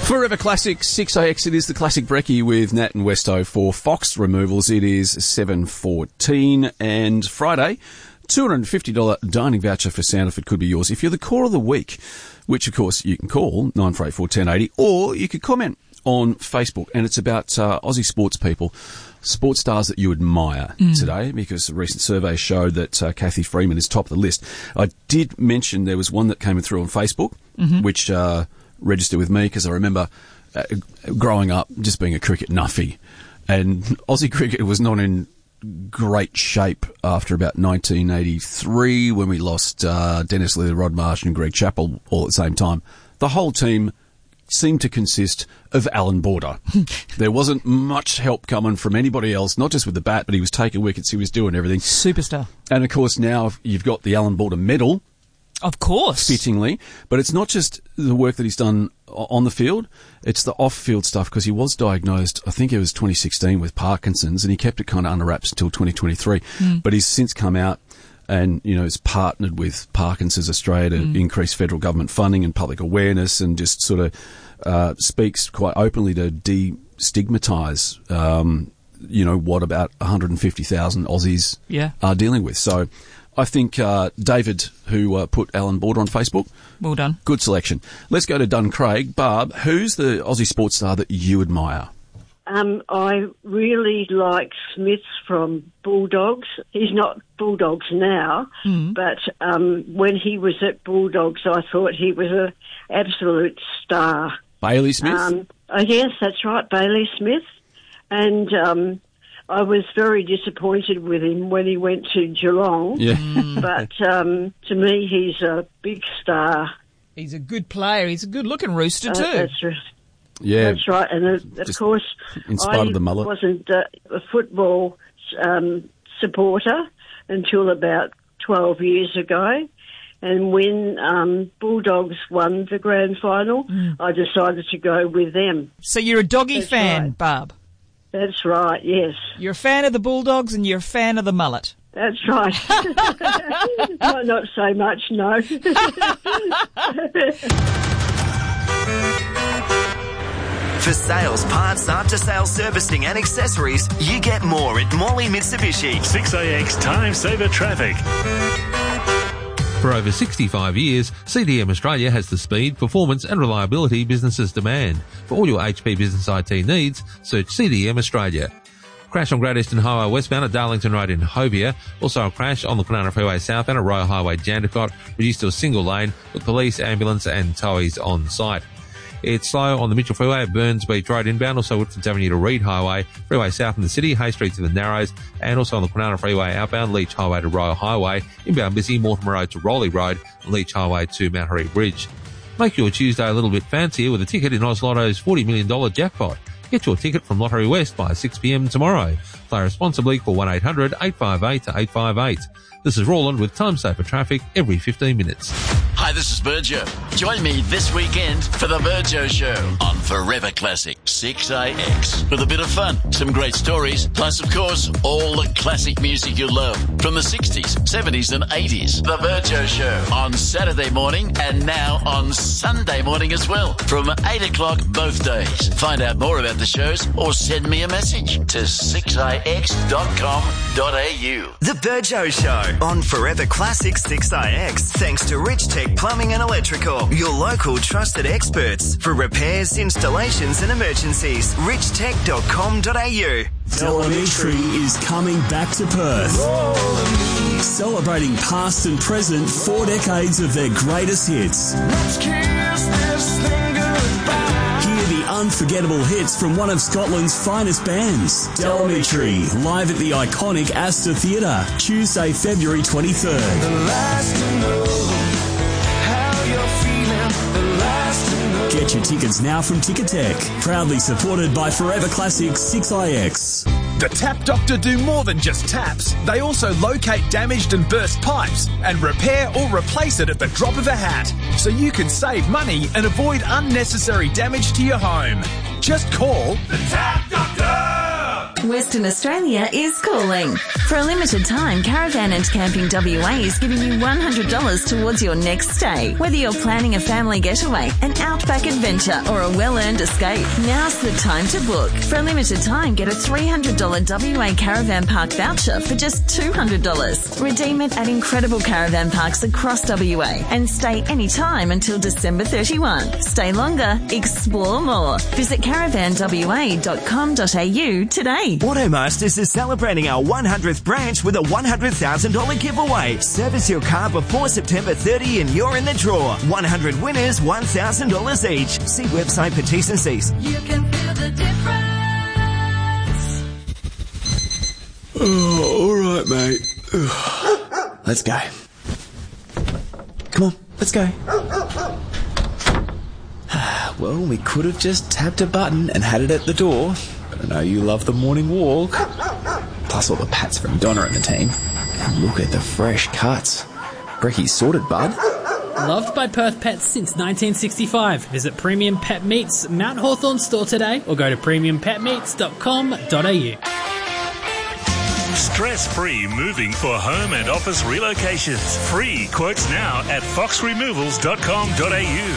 Forever Classic 6AX, it is the Classic Brekkie with Nat and Westo for Fox Removals. It is 7:14 and Friday, $250 dining voucher for Sanderford could be yours if you're the Core of the Week, which of course you can call 9484 1080, or you could comment on Facebook, and it's about Aussie sports people, sports stars that you admire today, because a recent survey showed that Kathy Freeman is top of the list. I did mention there was one that came through on Facebook, which registered with me, because I remember growing up just being a cricket nuffy, and Aussie cricket was not in great shape after about 1983 when we lost Dennis Lee, Rod Marsh and Greg Chappell all at the same time. The whole team seemed to consist of Alan Border. There wasn't much help coming from anybody else, not just with the bat, but he was taking wickets, he was doing everything. Superstar. And of course now you've got the Alan Border medal. Of course. Fittingly. But it's not just the work that he's done on the field, it's the off-field stuff, because he was diagnosed, I think it was 2016, with Parkinson's, and he kept it kind of under wraps until 2023. But he's since come out and, you know, has partnered with Parkinson's Australia to increase federal government funding and public awareness, and just sort of speaks quite openly to destigmatise, you know, what about 150,000 Aussies are dealing with. So I think David, who put Alan Border on Facebook, well done. Good selection. Let's go to Duncraig. Barb, who's the Aussie sports star that you admire? I really like Smith from Bulldogs. He's not Bulldogs now, but when he was at Bulldogs, I thought he was an absolute star. Bailey Smith? Yes, that's right, Bailey Smith. And I was very disappointed with him when he went to Geelong. Yeah. But to me, he's a big star. He's a good player. He's a good-looking rooster too. That's right. Yeah, that's right. And of course, in spite of the mullet, I wasn't a football supporter until about 12 years ago. And when Bulldogs won the grand final, I decided to go with them. So you're a doggy fan, right, Barb? That's right, yes. You're a fan of the Bulldogs and you're a fan of the mullet. That's right. Not so much, no. For sales, parts, after-sales servicing and accessories, you get more at Morley Mitsubishi. 6AX Time Saver Traffic. For over 65 years, CDM Australia has the speed, performance and reliability businesses demand. For all your HP Business IT needs, search CDM Australia. Crash on Great Eastern Highway westbound at Darlington Road in Hovia. Also a crash on the Kwinana Freeway southbound at Royal Highway Jandakot, reduced to a single lane with police, ambulance and towies on site. It's slow on the Mitchell Freeway at Burns Beach Road inbound, also Woodford Avenue to Reed Highway, Freeway South in the city, Hay Street to the Narrows, and also on the Kwinana Freeway outbound, Leach Highway to Royal Highway, inbound busy, Mortimer Road to Rowley Road, and Leach Highway to Mount Harry Bridge. Make your Tuesday a little bit fancier with a ticket in Oz Lotto's $40 million jackpot. Get your ticket from Lottery West by 6pm tomorrow. Play responsibly, call 1-800-858-858. This is Roland with Time Saver Traffic every 15 minutes. Hi, this is Virgil. Join me this weekend for the Virgil Show on Forever Classic 6AX. With a bit of fun, some great stories, plus, of course, all the classic music you love from the 60s, 70s and 80s. The Virgil Show on Saturday morning and now on Sunday morning as well from 8 o'clock both days. Find out more about the shows or send me a message to 6ix.com.au. The Virgil Show on Forever Classic 6IX, thanks to Rich Tech Plumbing and Electrical, your local trusted experts for repairs, installations and emergencies. richtech.com.au. Telemetry is coming back to Perth. Celebrating past and present 4 decades of their greatest hits. Let's kiss this thing goodbye. Hear the unforgettable hits from one of Scotland's finest bands. Telemetry, live at the iconic Astor Theatre, Tuesday, February 23rd. The last to know how you're feeling. The last to know. Get your tickets now from Ticketek. Proudly supported by Forever Classic 6IX. The Tap Doctor do more than just taps. They also locate damaged and burst pipes and repair or replace it at the drop of a hat. So you can save money and avoid unnecessary damage to your home. Just call the Tap Doctor! Western Australia is calling. For a limited time, Caravan and Camping WA is giving you $100 towards your next stay. Whether you're planning a family getaway, an outback adventure, or a well-earned escape, now's the time to book. For a limited time, get a $300 WA Caravan Park voucher for just $200. Redeem it at incredible caravan parks across WA and stay anytime until December 31. Stay longer, explore more. Visit caravanwa.com.au today. Automasters is celebrating our 100th branch with a $100,000 giveaway. Service your car before September 30 and you're in the draw. 100 winners, $1,000 each. See website for T's and C's. You can feel the difference. Oh, all right, mate. Let's go. Come on, let's go. Well, we could have just tapped a button and had it at the door. But I know you love the morning walk. Plus all the pats from Donna and the team. And look at the fresh cuts. Brecky's sorted, bud. Loved by Perth pets since 1965. Visit Premium Pet Meats Mount Hawthorn store today or go to premiumpetmeats.com.au. Stress-free moving for home and office relocations. Free quotes now at foxremovals.com.au.